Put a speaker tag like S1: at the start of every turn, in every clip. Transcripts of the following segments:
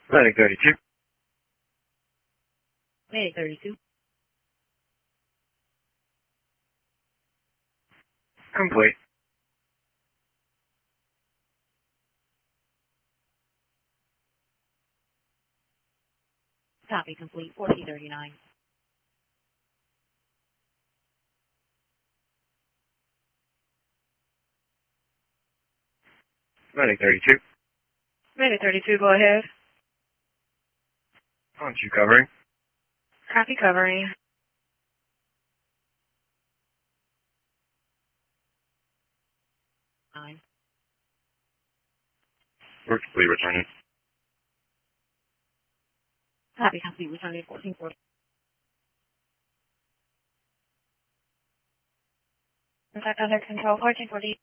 S1: Medic 32.
S2: Medic 32.
S1: Complete.
S2: Copy complete. 1439.
S1: Medic 32.
S2: Medic 32, go ahead.
S1: On to covering.
S2: Copy covering. Fine.
S1: We're complete returning.
S2: Copy complete. Returning 1440. Contact under control 1440.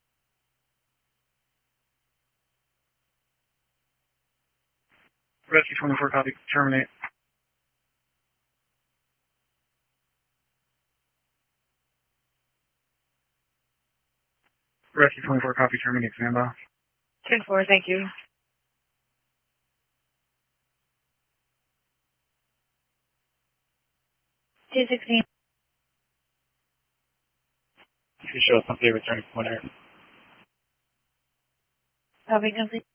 S1: Rescue 24, copy. Terminate. Rescue 24, copy. Terminate. Standby.
S2: 10-4, thank you. 216.
S1: You show us update returning from there.
S2: Copy complete.